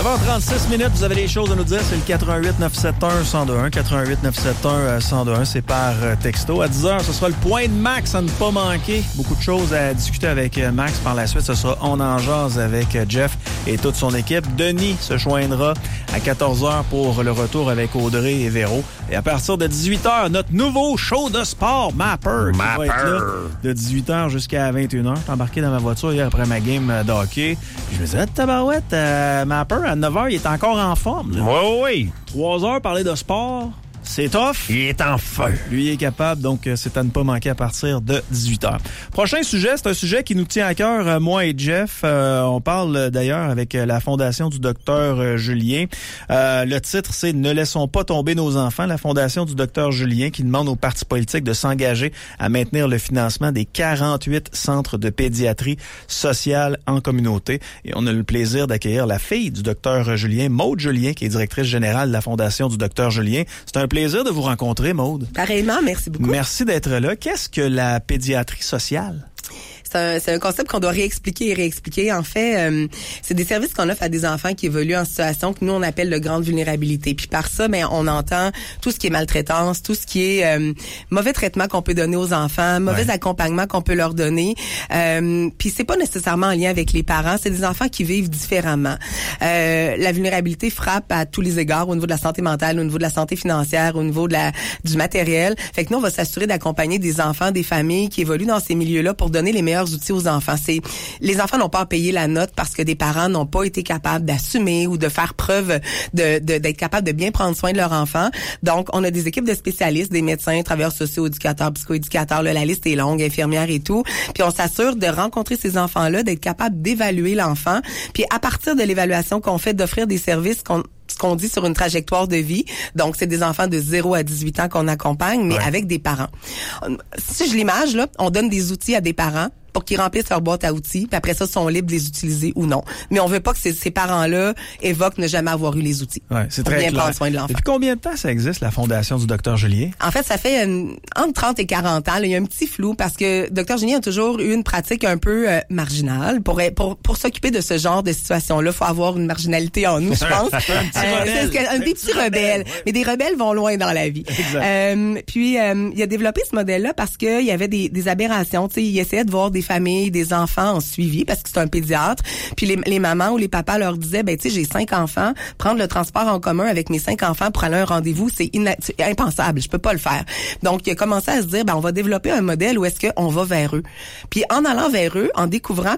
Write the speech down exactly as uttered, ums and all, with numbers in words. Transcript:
neuf heures trente-six minutes, vous avez des choses à nous dire. C'est le quatre un huit neuf sept un un zéro deux un. quatre un huit neuf sept un un zéro deux un. C'est par texto. À dix heures, ce sera le point de Max à ne pas manquer. Beaucoup de choses à discuter avec Max. Par la suite, ce sera On en jase avec Jeff et toute son équipe. Denis se joindra à quatorze heures pour le retour avec Audrey et Véro. Et à partir de dix-huit heures, notre nouveau show de sport, Mapper, qui Mapper. va être là de dix-huit heures jusqu'à vingt et une heures. Je suis embarqué dans ma voiture hier après ma game de hockey. Puis je me disais, tabarouette, euh, Mapper, à neuf heures, il est encore en forme. Oui, oui, oui. trois heures, parler de sport, c'est tough. Il est en feu. Lui, il est capable, donc c'est à ne pas manquer à partir de dix-huit heures. Prochain sujet, c'est un sujet qui nous tient à cœur, moi et Jeff. Euh, on parle d'ailleurs avec la Fondation du docteur Julien. Euh, le titre, c'est « Ne laissons pas tomber nos enfants ». La Fondation du docteur Julien qui demande aux partis politiques de s'engager à maintenir le financement des quarante-huit centres de pédiatrie sociale en communauté. Et on a le plaisir d'accueillir la fille du docteur Julien, Maude Julien, qui est directrice générale de la Fondation du docteur Julien. C'est un plaisir de vous rencontrer, Maude. Pareillement, merci beaucoup. Merci d'être là. Qu'est-ce que la pédiatrie sociale? C'est un, c'est un concept qu'on doit réexpliquer et réexpliquer. En fait, euh, c'est des services qu'on offre à des enfants qui évoluent en situation que nous, on appelle de grande vulnérabilité. Puis par ça, ben, on entend tout ce qui est maltraitance, tout ce qui est euh, mauvais traitement qu'on peut donner aux enfants, mauvais ouais. accompagnement qu'on peut leur donner. Euh, puis c'est pas nécessairement en lien avec les parents. C'est des enfants qui vivent différemment. Euh, la vulnérabilité frappe à tous les égards, au niveau de la santé mentale, au niveau de la santé financière, au niveau de la du matériel. Fait que nous, on va s'assurer d'accompagner des enfants, des familles qui évoluent dans ces milieux-là pour donner les meilleurs outils aux enfants. C'est les enfants n'ont pas à payer la note parce que des parents n'ont pas été capables d'assumer ou de faire preuve de, de d'être capables de bien prendre soin de leur enfant. Donc, on a des équipes de spécialistes, des médecins, travailleurs sociaux, éducateurs, psychoéducateurs, là, la liste est longue, infirmières et tout. Puis on s'assure de rencontrer ces enfants-là, d'être capable d'évaluer l'enfant. Puis à partir de l'évaluation qu'on fait, d'offrir des services qu'on ce qu'on dit sur une trajectoire de vie. Donc, c'est des enfants de zéro à dix-huit ans qu'on accompagne, mais ouais. avec des parents. Si je l'image, là, on donne des outils à des parents pour qu'ils remplissent leur boîte à outils, puis après ça, ils sont libres de les utiliser ou non. Mais on veut pas que ces, ces parents-là évoquent ne jamais avoir eu les outils. Ouais, c'est pour très bien clair. prendre soin de l'enfant. Depuis combien de temps ça existe, la Fondation du docteur Julien? En fait, ça fait euh, entre trente et quarante ans. Là, il y a un petit flou parce que docteur Julien a toujours eu une pratique un peu euh, marginale. Pour, pour, pour s'occuper de ce genre de situation-là, il faut avoir une marginalité en nous, je pense. un petit euh, rebelle. C'est un, un des petits rebelles. Ouais. Mais des rebelles vont loin dans la vie. Euh, puis, euh, il a développé ce modèle-là parce qu'il y avait des, des aberrations. Tu sais, il essayait de voir des familles, des enfants en suivi parce que c'est un pédiatre. Puis les, les mamans ou les papas leur disaient, ben tu sais, j'ai cinq enfants, prendre le transport en commun avec mes cinq enfants pour aller à un rendez-vous, c'est, ina- c'est impensable, je peux pas le faire. Donc il a commencé à se dire, ben on va développer un modèle où est-ce qu'on va vers eux. Puis en allant vers eux, en découvrant